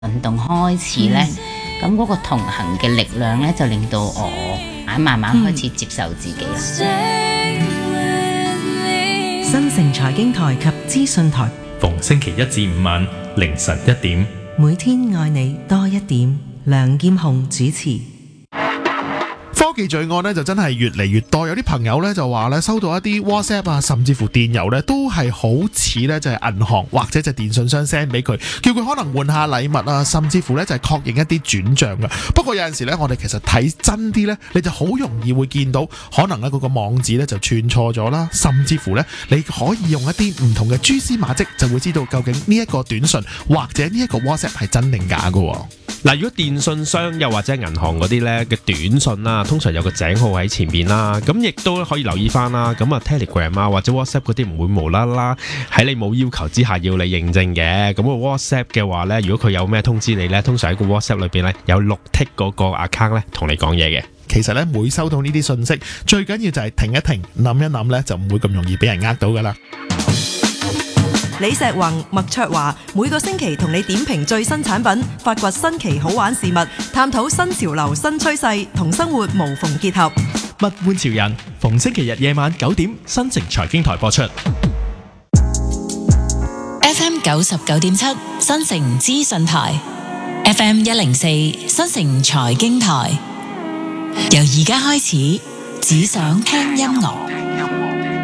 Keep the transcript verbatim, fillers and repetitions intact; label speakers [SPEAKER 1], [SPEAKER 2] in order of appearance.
[SPEAKER 1] 運動開始呢，咁嗰、嗯、個同行嘅力量呢，就令到我慢慢開始接受自己啦。
[SPEAKER 2] 新城財經台及資訊台，
[SPEAKER 3] 逢星期一至五晚凌晨一點，
[SPEAKER 2] 每天愛你多一點。梁劍虹主持。
[SPEAKER 4] 科技罪案咧就真係越嚟越多，有啲朋友咧就話咧收到一啲 WhatsApp 啊，甚至乎電郵咧都係好似咧就係銀行或者就電信商 send 俾佢，叫佢可能換下禮物啊，甚至乎咧就係確認一啲轉賬嘅。不過有陣時咧，我哋其實睇真啲咧，你就好容易會見到可能咧嗰個網址咧就串錯咗啦，甚至乎咧你可以用一啲唔同嘅蛛絲馬跡，就會知道究竟呢一個短信或者呢一個 WhatsApp 係真定假㗎。
[SPEAKER 5] 嗱，如果電信商又或者銀行嗰啲咧嘅短信啦，通常有個井號喺前邊啦，咁亦都可以留意翻啦。咁啊 Telegram 啊或者 WhatsApp 嗰啲唔會無啦啦喺你冇要求之下要你認證嘅。咁個 WhatsApp 嘅話咧，如果佢有咩通知你咧，通常喺個 WhatsApp 裏邊咧有綠剔嗰個 account 咧同你講嘢嘅。
[SPEAKER 4] 其實咧每收到呢啲信息，最緊要就係停一停，諗一諗咧，就唔會咁容易俾人呃到噶啦。
[SPEAKER 2] 李石宏、麥卓華每個星期同你點評最新產品，發掘新奇好玩事物，探討新潮流新趨勢，同生活無縫結合。
[SPEAKER 3] 物玩潮人，逢星期日夜晚九點，新城財經台播出。
[SPEAKER 6] F M 九十九點七，新城資訊台 ；F M 一零四，新城財經台。由而家開始，只想聽音樂。